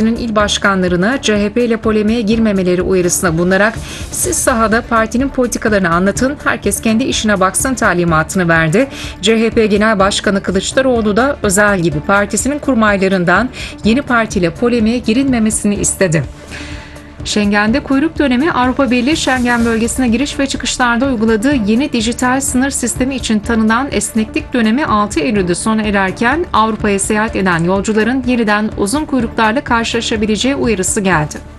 Partisi'nin il başkanlarına CHP ile polemiğe girmemeleri uyarısına bulunarak siz sahada partinin politikalarını anlatın, herkes kendi işine baksın talimatını verdi. CHP Genel Başkanı Kılıçdaroğlu da Özel gibi partisinin kurmaylarından yeni partiyle polemiğe girilmemesini istedi. Schengen'de kuyruk dönemi Avrupa Birliği Schengen bölgesine giriş ve çıkışlarda uyguladığı yeni dijital sınır sistemi için tanınan esneklik dönemi 6 Eylül'de sona ererken Avrupa'ya seyahat eden yolcuların yeniden uzun kuyruklarla karşılaşabileceği uyarısı geldi.